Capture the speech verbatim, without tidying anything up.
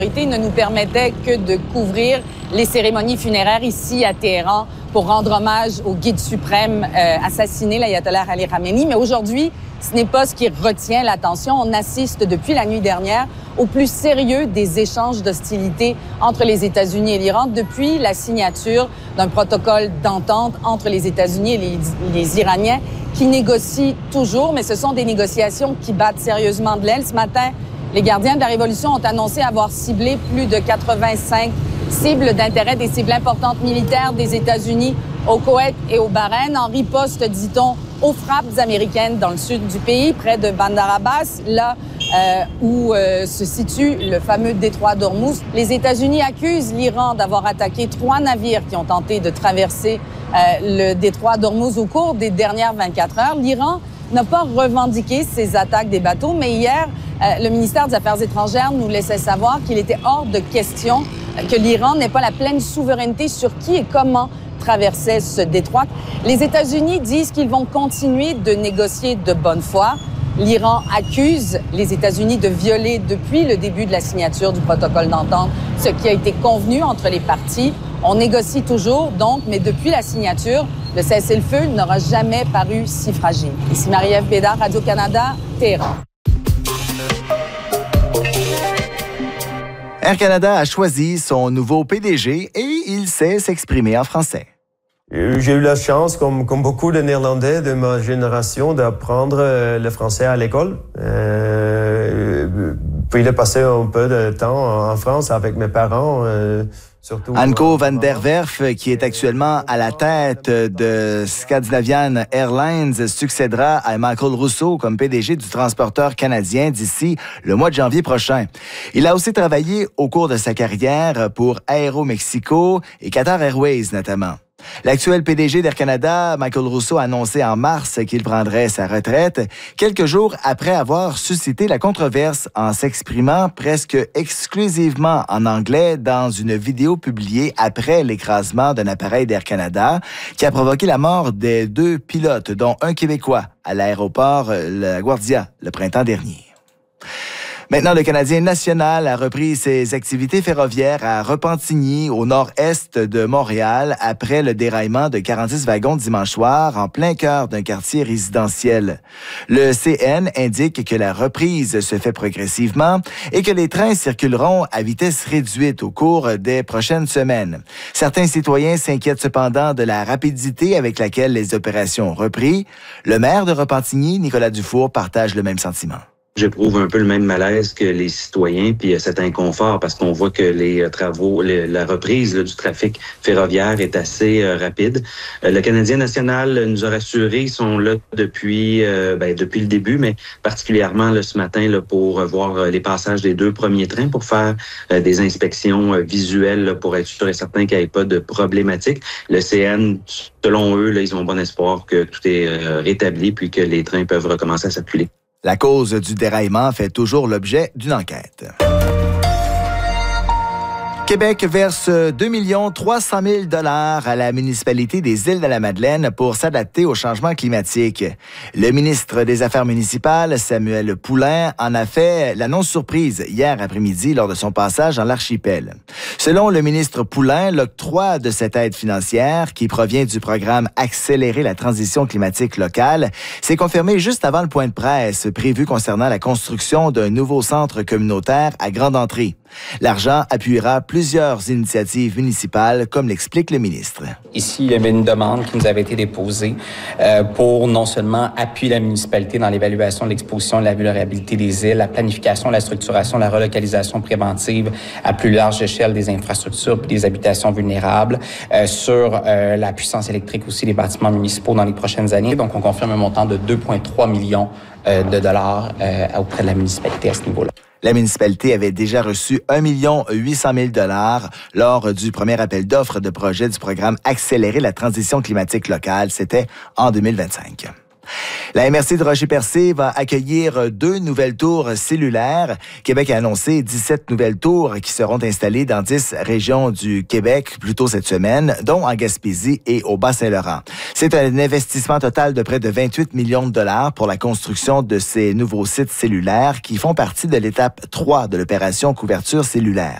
ne nous permettait que de couvrir les cérémonies funéraires ici à Téhéran pour rendre hommage au guide suprême euh, assassiné, l'ayatollah Ali Khamenei. Mais aujourd'hui, ce n'est pas ce qui retient l'attention. On assiste depuis la nuit dernière au plus sérieux des échanges d'hostilité entre les États-Unis et l'Iran depuis la signature d'un protocole d'entente entre les États-Unis et les, les Iraniens qui négocient toujours, mais ce sont des négociations qui battent sérieusement de l'aile. Ce matin, les gardiens de la Révolution ont annoncé avoir ciblé plus de quatre-vingt-cinq cibles d'intérêt, des cibles importantes militaires des États-Unis au Koweït et au Bahreïn, en riposte, dit-on, aux frappes américaines dans le sud du pays, près de Bandar Abbas, là euh, où euh, se situe le fameux détroit d'Ormuz. Les États-Unis accusent l'Iran d'avoir attaqué trois navires qui ont tenté de traverser euh, le détroit d'Ormuz au cours des dernières vingt-quatre heures. L'Iran n'a pas revendiqué ces attaques des bateaux, mais hier, euh, le ministère des Affaires étrangères nous laissait savoir qu'il était hors de question que l'Iran n'ait pas la pleine souveraineté sur qui et comment traversait ce détroit. Les États-Unis disent qu'ils vont continuer de négocier de bonne foi. L'Iran accuse les États-Unis de violer depuis le début de la signature du protocole d'entente ce qui a été convenu entre les parties. On négocie toujours, donc, mais depuis la signature, le cessez-le-feu n'aura jamais paru si fragile. Ici Marie-Ève Bédard, Radio-Canada, Téhéran. Air Canada a choisi son nouveau P D G et il sait s'exprimer en français. J'ai eu la chance, comme, comme beaucoup de Néerlandais de ma génération, d'apprendre le français à l'école. Euh, puis de passer un peu de temps en France avec mes parents. Euh, Surtout, Anko van der Werf, qui est actuellement à la tête de Scandinavian Airlines, succédera à Michael Rousseau comme P D G du transporteur canadien d'ici le mois de janvier prochain. Il a aussi travaillé au cours de sa carrière pour Aeromexico et Qatar Airways notamment. L'actuel P D G d'Air Canada, Michael Rousseau, a annoncé en mars qu'il prendrait sa retraite, quelques jours après avoir suscité la controverse en s'exprimant presque exclusivement en anglais dans une vidéo publiée après l'écrasement d'un appareil d'Air Canada qui a provoqué la mort des deux pilotes, dont un Québécois, à l'aéroport LaGuardia le printemps dernier. Maintenant, le Canadien national a repris ses activités ferroviaires à Repentigny, au nord-est de Montréal, après le déraillement de quarante-six wagons dimanche soir en plein cœur d'un quartier résidentiel. Le C N indique que la reprise se fait progressivement et que les trains circuleront à vitesse réduite au cours des prochaines semaines. Certains citoyens s'inquiètent cependant de la rapidité avec laquelle les opérations ont repris. Le maire de Repentigny, Nicolas Dufour, partage le même sentiment. J'éprouve un peu le même malaise que les citoyens, puis cet inconfort, parce qu'on voit que les travaux, les, la reprise là, du trafic ferroviaire est assez euh, rapide. Euh, le Canadien national nous a rassurés, ils sont là depuis euh, ben, depuis le début, mais particulièrement là, ce matin là, pour voir euh, les passages des deux premiers trains, pour faire euh, des inspections euh, visuelles là, pour être sûr et certain qu'il n'y ait pas de problématique. Le C N, selon eux, là, ils ont bon espoir que tout est euh, rétabli, puis que les trains peuvent recommencer à circuler. La cause du déraillement fait toujours l'objet d'une enquête. Québec verse deux millions trois cent mille dollars à la municipalité des Îles-de-la-Madeleine pour s'adapter au changement climatique. Le ministre des Affaires municipales, Samuel Poulin, en a fait l'annonce surprise hier après-midi lors de son passage dans l'archipel. Selon le ministre Poulin, l'octroi de cette aide financière, qui provient du programme Accélérer la transition climatique locale, s'est confirmé juste avant le point de presse prévu concernant la construction d'un nouveau centre communautaire à Grande Entrée. L'argent appuiera plusieurs initiatives municipales, comme l'explique le ministre. Ici, il y avait une demande qui nous avait été déposée euh, pour non seulement appuyer la municipalité dans l'évaluation de l'exposition de la vulnérabilité des îles, la planification, la structuration, la relocalisation préventive à plus large échelle des infrastructures et des habitations vulnérables, euh, sur euh, la puissance électrique aussi des bâtiments municipaux dans les prochaines années. Donc, on confirme un montant de deux virgule trois millions euh, de dollars euh, auprès de la municipalité à ce niveau-là. La municipalité avait déjà reçu un million huit cent mille dollars lors du premier appel d'offres de projet du programme Accélérer la transition climatique locale. C'était en deux mille vingt-cinq. La M R C de Rocher-Percé va accueillir deux nouvelles tours cellulaires. Québec a annoncé dix-sept nouvelles tours qui seront installées dans dix régions du Québec plus tôt cette semaine, dont en Gaspésie et au Bas-Saint-Laurent. C'est un investissement total de près de vingt-huit millions de dollars pour la construction de ces nouveaux sites cellulaires qui font partie de l'étape trois de l'opération couverture cellulaire.